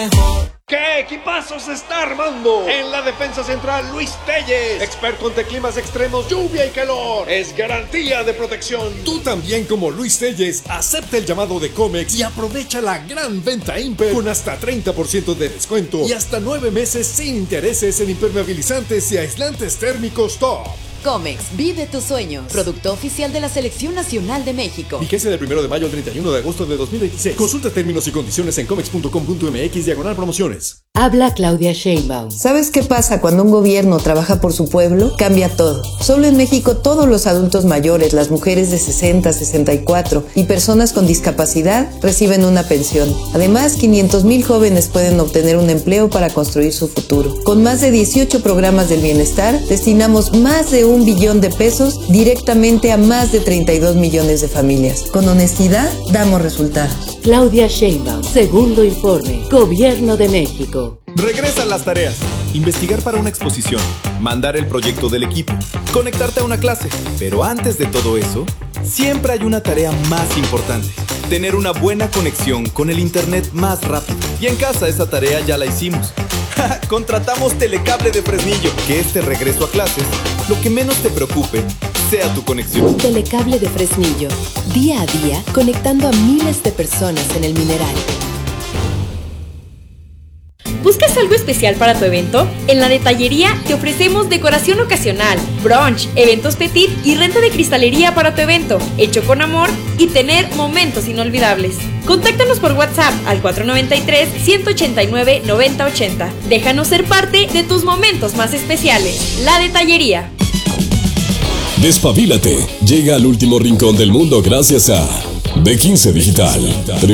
¿Qué equipazo se está armando? En la defensa central, Luis Telles, experto ante climas extremos, lluvia y calor. Es garantía de protección. Tú también, como Luis Telles, acepta el llamado de Comex y aprovecha la gran venta Imper con hasta 30% de descuento y hasta 9 meses sin intereses en impermeabilizantes y aislantes térmicos top. Comex, vive tus sueños. Producto oficial de la Selección Nacional de México. Vigencia del 1 de mayo al 31 de agosto de 2026. Consulta términos y condiciones en comex.com.mx/promociones. Habla Claudia Sheinbaum. ¿Sabes qué pasa cuando un gobierno trabaja por su pueblo? Cambia todo. Solo en México todos los adultos mayores, las mujeres de 60, 64 y personas con discapacidad reciben una pensión. Además, 500,000 jóvenes pueden obtener un empleo para construir su futuro. Con más de 18 programas del bienestar, destinamos más de $1 billón directamente a más de 32 millones de familias. Con honestidad, damos resultados. Claudia Sheinbaum, segundo informe, Gobierno de México. Regresan las tareas. Investigar para una exposición, mandar el proyecto del equipo, conectarte a una clase. Pero antes de todo eso, siempre hay una tarea más importante. Tener una buena conexión con el internet más rápido. Y en casa esa tarea ya la hicimos. Contratamos Telecable de Fresnillo. Que este regreso a clases, lo que menos te preocupe sea tu conexión. Telecable de Fresnillo. Día a día, conectando a miles de personas en el Mineral. ¿Buscas algo especial para tu evento? En la Detallería te ofrecemos decoración ocasional, brunch, eventos petit y renta de cristalería para tu evento, hecho con amor y tener momentos inolvidables. Contáctanos por WhatsApp al 493-189-9080. Déjanos ser parte de tus momentos más especiales. La Detallería. Despabilate. Llega al último rincón del mundo gracias a B15 Digital,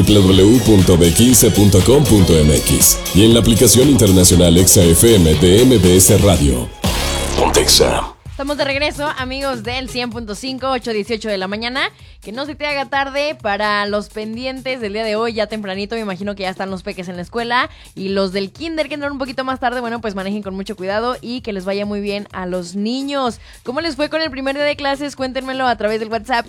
www.b15.com.mx y en la aplicación internacional Exa FM de MBS Radio. Pontexa. Estamos de regreso, amigos del 100.5, 8:18 de la mañana. Que no se te haga tarde para los pendientes del día de hoy, ya tempranito. Me imagino que ya están los peques en la escuela. Y los del kinder que entran un poquito más tarde, bueno, pues manejen con mucho cuidado y que les vaya muy bien a los niños. ¿Cómo les fue con el primer día de clases? Cuéntenmelo a través del WhatsApp,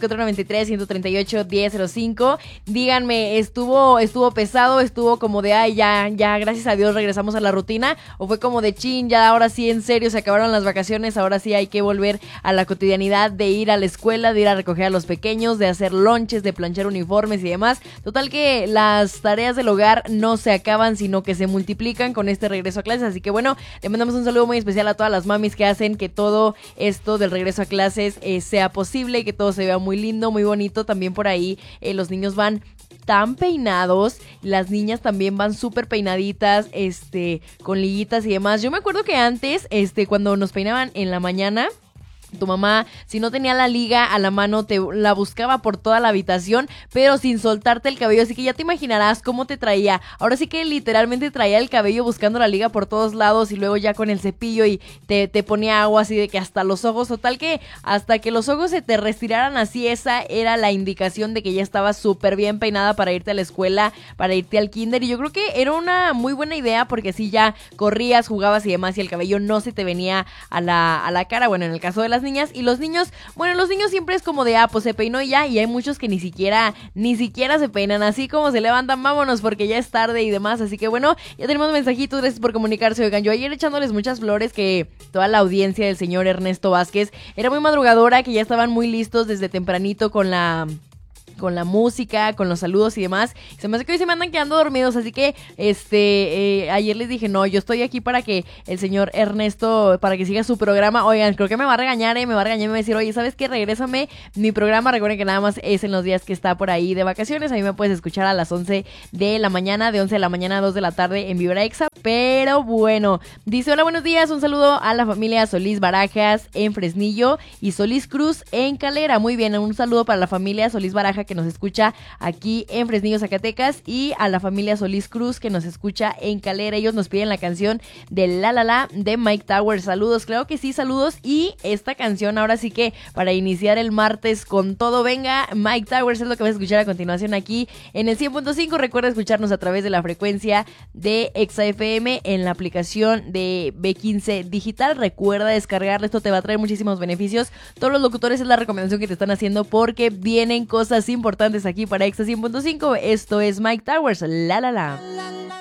493-138-1005. Díganme, ¿estuvo pesado? ¿Estuvo como de, ay, ya, gracias a Dios regresamos a la rutina? ¿O fue como de, chin, ya ahora sí, en serio, se acabaron las vacaciones, ahora sí hay que volver a la cotidianidad de ir a la escuela, de ir a recoger a los pequeños, de hacer lonches, de planchar uniformes y demás? Total que las tareas del hogar no se acaban, sino que se multiplican con este regreso a clases. Así que bueno, le mandamos un saludo muy especial a todas las mamis que hacen que todo esto del regreso a clases sea posible, que todo se vea muy lindo, muy bonito. También por ahí los niños van tan peinados, las niñas también van súper peinaditas, con liguitas y demás. Yo me acuerdo que antes, cuando nos peinaban en la mañana, tu mamá, si no tenía la liga a la mano, te la buscaba por toda la habitación, pero sin soltarte el cabello, así que ya te imaginarás cómo te traía. Ahora sí que literalmente traía el cabello buscando la liga por todos lados y luego ya con el cepillo y te ponía agua así de que hasta los ojos, total que hasta que los ojos se te respiraran así, esa era la indicación de que ya estabas súper bien peinada para irte a la escuela, para irte al kinder. Y yo creo que era una muy buena idea porque así ya corrías, jugabas y demás y el cabello no se te venía a la cara. Bueno, en el caso de las niñas y los niños, bueno, los niños siempre es como de, pues se peinó y ya, y hay muchos que ni siquiera se peinan, así como se levantan, vámonos porque ya es tarde y demás. Así que bueno, ya tenemos mensajitos, gracias por comunicarse. Oigan, yo ayer echándoles muchas flores, que toda la audiencia del señor Ernesto Vázquez era muy madrugadora, que ya estaban muy listos desde tempranito con la música, con los saludos y demás. Se me hace que hoy se me andan quedando dormidos, así que ayer les dije, no, yo estoy aquí para que el señor Ernesto, para que siga su programa. Oigan, creo que me va a regañar, me va a decir, oye, ¿sabes qué? Regrésame mi programa. Recuerden que nada más es en los días que está por ahí de vacaciones. A mí me puedes escuchar a las 11 de la mañana, de 11 de la mañana a 2 de la tarde en Vibra Exa. Pero bueno, dice, hola, buenos días, un saludo a la familia Solís Barajas en Fresnillo y Solís Cruz en Calera. Muy bien, un saludo para la familia Solís Baraja que nos escucha aquí en Fresnillo, Zacatecas, y a la familia Solís Cruz que nos escucha en Calera. Ellos nos piden la canción de La La La de Mike Towers. Saludos, claro que sí, saludos. Y esta canción ahora sí que para iniciar el martes con todo, venga, Mike Towers es lo que vas a escuchar a continuación aquí en el 100.5. Recuerda escucharnos a través de la frecuencia de Exa FM en la aplicación de B15 Digital. Recuerda descargarla, esto te va a traer muchísimos beneficios. Todos los locutores es la recomendación que te están haciendo porque vienen cosas importantes aquí para Exa 100.5. Esto es Mike Towers, La La La.